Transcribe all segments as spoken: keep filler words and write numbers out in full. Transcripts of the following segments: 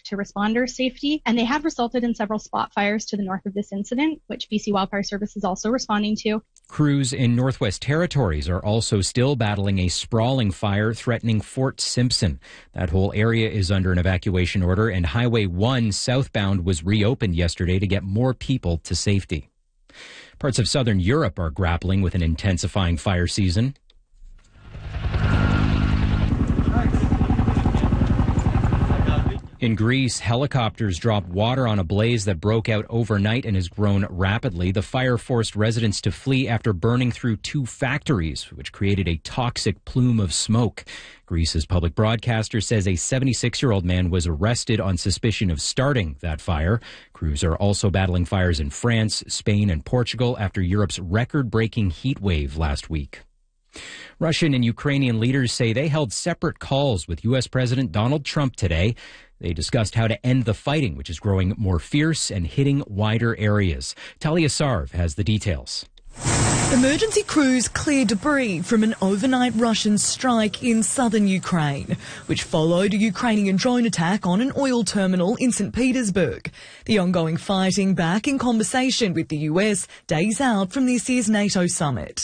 to responder safety, and they have resulted in several spot fires to the north of this incident, which B C Wildfire Service is also responding to. Crews in Northwest Territories are also still battling a sprawling fire threatening Fort Simpson. That whole area is under an evacuation order, and Highway one southbound was reopened yesterday to get more people to safety. Parts of southern Europe are grappling with an intensifying fire season. In Greece, helicopters dropped water on a blaze that broke out overnight and has grown rapidly. The fire forced residents to flee after burning through two factories, which created a toxic plume of smoke. Greece's public broadcaster says a seventy-six-year-old man was arrested on suspicion of starting that fire. Crews are also battling fires in France, Spain, and Portugal after Europe's record-breaking heat wave last week. Russian and Ukrainian leaders say they held separate calls with U S President Donald Trump today. They discussed how to end the fighting, which is growing more fierce and hitting wider areas. Talia Sarv has the details. Emergency crews cleared debris from an overnight Russian strike in southern Ukraine, which followed a Ukrainian drone attack on an oil terminal in Saint Petersburg. The ongoing fighting back in conversation with the U S days out from this year's NATO summit.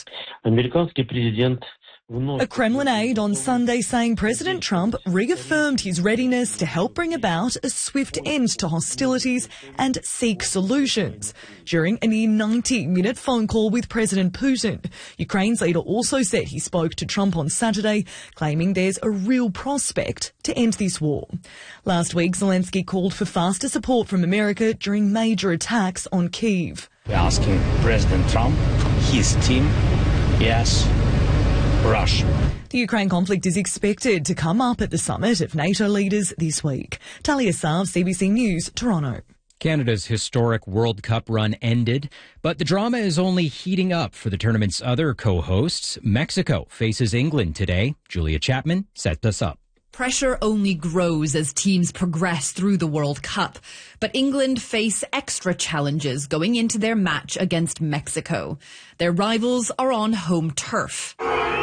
A Kremlin aide on Sunday saying President Trump reaffirmed his readiness to help bring about a swift end to hostilities and seek solutions. During a near ninety-minute phone call with President Putin, Ukraine's leader also said he spoke to Trump on Saturday, claiming there's a real prospect to end this war. Last week, Zelensky called for faster support from America during major attacks on Kyiv. We're asking President Trump, his team, yes, Russia. The Ukraine conflict is expected to come up at the summit of NATO leaders this week. Talia Sarv, C B C News, Toronto. Canada's historic World Cup run ended, but the drama is only heating up for the tournament's other co-hosts. Mexico faces England today. Julia Chapman set us up. Pressure only grows as teams progress through the World Cup, but England face extra challenges going into their match against Mexico. Their rivals are on home turf.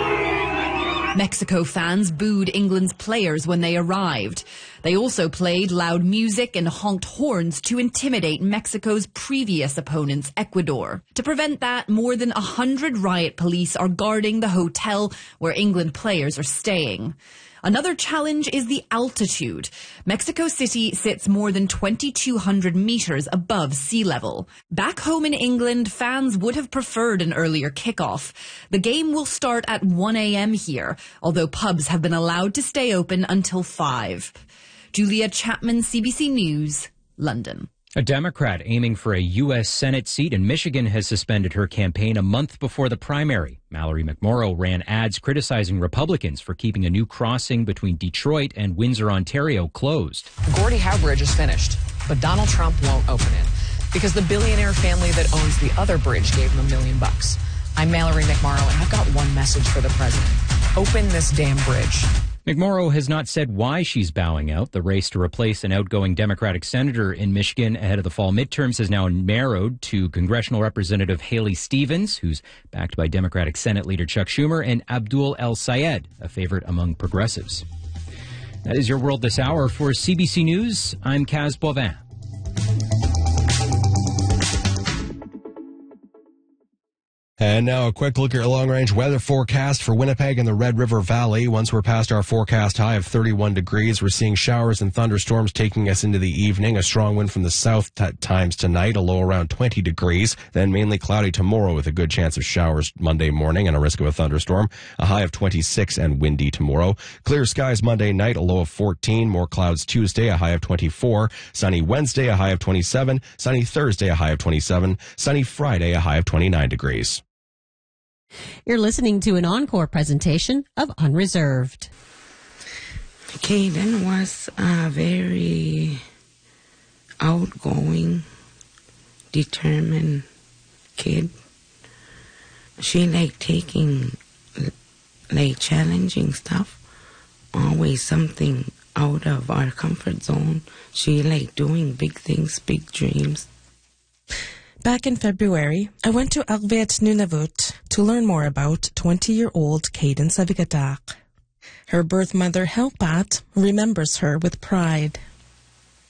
Mexico fans booed England's players when they arrived. They also played loud music and honked horns to intimidate Mexico's previous opponents, Ecuador. To prevent that, more than one hundred riot police are guarding the hotel where England players are staying. Another challenge is the altitude. Mexico City sits more than twenty-two hundred meters above sea level. Back home in England, fans would have preferred an earlier kickoff. The game will start at one a.m. here, although pubs have been allowed to stay open until five. Julia Chapman, C B C News, London. A Democrat aiming for a U S Senate seat in Michigan has suspended her campaign a month before the primary. Mallory McMorrow ran ads criticizing Republicans for keeping a new crossing between Detroit and Windsor, Ontario closed. Gordie Howe Bridge is finished, but Donald Trump won't open it because the billionaire family that owns the other bridge gave him a million bucks. I'm Mallory McMorrow, and I've got one message for the president. Open this damn bridge. McMorrow has not said why she's bowing out. The race to replace an outgoing Democratic senator in Michigan ahead of the fall midterms has now narrowed to Congressional Representative Haley Stevens, who's backed by Democratic Senate Leader Chuck Schumer, and Abdul El-Sayed, a favorite among progressives. That is your world this hour. For C B C News, I'm Kaz Boivin. And now a quick look at your long-range weather forecast for Winnipeg and the Red River Valley. Once we're past our forecast high of thirty-one degrees, we're seeing showers and thunderstorms taking us into the evening. A strong wind from the south at times tonight, a low around twenty degrees. Then mainly cloudy tomorrow with a good chance of showers Monday morning and a risk of a thunderstorm. A high of twenty-six and windy tomorrow. Clear skies Monday night, a low of fourteen. More clouds Tuesday, a high of twenty-four. Sunny Wednesday, a high of twenty-seven. Sunny Thursday, a high of twenty-seven. Sunny Friday, a high of twenty-nine degrees. You're listening to an encore presentation of Unreserved. Kaden was a very outgoing, determined kid. She liked taking, like, challenging stuff, always something out of our comfort zone. She liked doing big things, big dreams. Back in February, I went to Arveit Nunavut to learn more about twenty-year-old Kaden Savigatak. Her birth mother, Helpat, remembers her with pride.